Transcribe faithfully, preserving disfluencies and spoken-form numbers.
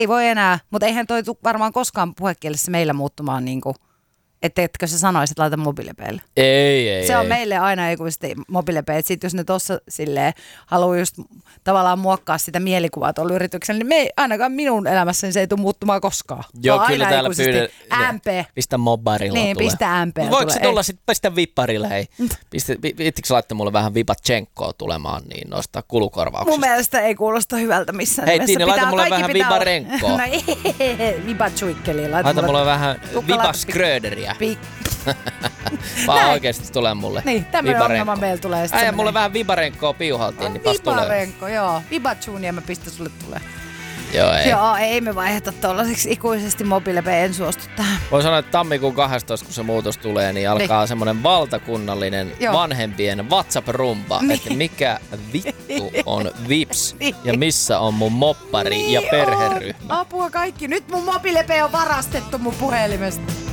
ei voi enää, mutta eihän toi tule varmaan koskaan puhekielessä meillä muuttumaan niinku, että etkö sä sanoisit, että laita mobiilepeille. Ei, ei, Se on ei. meille aina ikuisesti mobiilepe, että sit jos ne tossa silleen haluaa just tavallaan muokkaa sitä mielikuvaa tuolla yrityksellä, niin me ei, ainakaan minun elämässäni se ei tule muuttumaan koskaan. Joo, on kyllä aina täällä pyydän. M P. Pistä mobbarilla Niin, tulee. pistä M P. Voiko se tulla sitten pistä vipparille, hei? Viittikö sä laittaa mulle vähän Vipatchenkkoa tulemaan, niin nostaa kulukorvauksesta? Mun mielestä ei kuulosta hyvältä missään Hei nimessä. Tiina, laita Pitää- mulle kaikki vähän pitää olla- Vibarenkoa. No ei, Vibachuikkeli. Laita mulle vähän Tukka laita- Vibaskröderiä. Pi- Vaan Näin. oikeesti tulee mulle. Niin, tämmönen ongelma meillä tulee. sit Äijä, se mulle menee. vähän Vibarenkoa piuhaltiin, niin pas tulee. Vibarenko, joo. Vibachuunia mä pistän sulle tulee. Joo, ei. Joo, ei me vaiheta tollaseksi ikuisesti mobiilepe, en suostu tähän. Voi sanoa, että tammikuun kahdestoista, kun se muutos tulee, niin alkaa semmoinen valtakunnallinen Joo. vanhempien WhatsApp-rumba, Niin. että mikä vittu on Vips Niin. ja missä on mun moppari ja Niin perheryhmä. on. Apua kaikki. Nyt mun mobiilepe on varastettu mun puhelimesta.